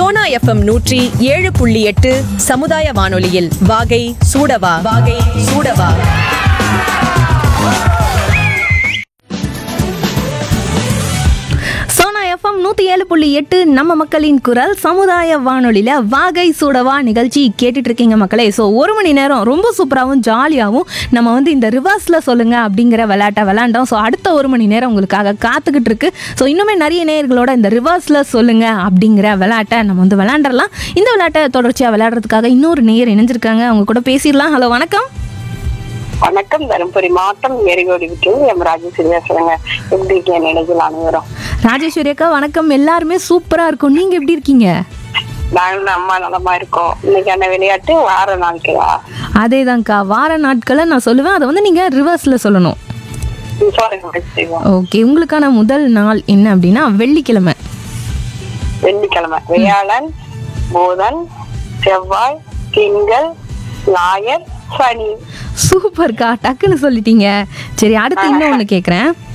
Sona FM 107.8 சமுதாய வானொலியில் வாகை சூடவா வாகை சூடவா. எஃப்எம் 107.8 நம்ம மக்களின் குரல் சமுதாய வானொலியில் வாகை சூடவா நிகழ்ச்சி கேட்டுட்டு இருக்கீங்க மக்களே. ஸோ ஒரு மணி நேரம் ரொம்ப சூப்பராகவும் ஜாலியாகவும் நம்ம இந்த ரிவர்ஸில் சொல்லுங்க அப்படிங்கிற விளையாட்டை விளையாண்டோம். ஸோ அடுத்த ஒரு மணி நேரம் உங்களுக்காக காத்துக்கிட்டு இருக்கு. ஸோ இன்னுமே நிறைய நேயர்களோட இந்த ரிவர்ஸில் சொல்லுங்க அப்படிங்கிற விளையாட்டை நம்ம விளையாண்டலாம். இந்த விளையாட்டை தொடர்ச்சியாக விளையாடுறதுக்காக இன்னொரு நேயர் இணைஞ்சிருக்காங்க. அவங்க கூட பேசிடலாம். ஹலோ, வணக்கம். வணக்கம். தருமபுரி மாவட்டம் ஏரிகோடி விட்டு எம் ராஜேஸ்வரி பேசுறேங்க. எப்படி இருக்கீங்க நினைக்கல அனைவரும்? ராஜேஸ்வரி அக்கா வணக்கம். எல்லாருமே சூப்பரா இருக்கும். நீங்க எப்படி இருக்கீங்க? நாங்களும் அம்மா நலமா இருக்கோம். இன்னைக்கான விளையாட்டு வார நாட்களா? அதேதான்க்கா, வார நாட்களை நான் சொல்லுவேன். அதை நீங்க ரிவர்ஸ்ல சொல்லணும். ஓகே, உங்களுக்கான முதல் நாள் என்ன அப்படின்னா வெள்ளிக்கிழமை. வெள்ளிக்கிழமை வியாழன், புதன், செவ்வாய், திங்கள், ஞாயிறு, சனி. சூப்பர்க்கா, டக்குன்னு சொல்லிட்டீங்க. சரி, அடுத்து இன்னும் ஒண்ணு கேக்குறேன்.